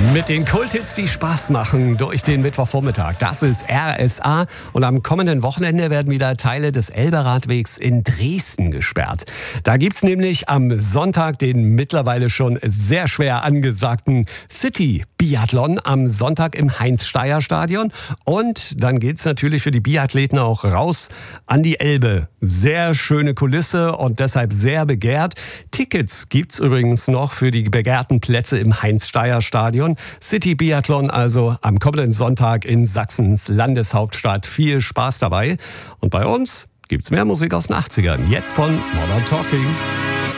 Mit den Kulthits, die Spaß machen durch den Mittwochvormittag. Das ist RSA und am kommenden Wochenende werden wieder Teile des Elberadwegs in Dresden gesperrt. Da gibt's nämlich am Sonntag den mittlerweile schon sehr schwer angesagten City-Biathlon am Sonntag im Heinz-Steier-Stadion. Und dann geht's natürlich für die Biathleten auch raus an die Elbe. Sehr schöne Kulisse und deshalb sehr begehrt. Tickets gibt's übrigens noch für die begehrten Plätze im Heinz-Steier-Stadion. City Biathlon also am kommenden Sonntag in Sachsens Landeshauptstadt. Viel Spaß dabei. Und bei uns gibt's mehr Musik aus den 80ern. Jetzt von Modern Talking.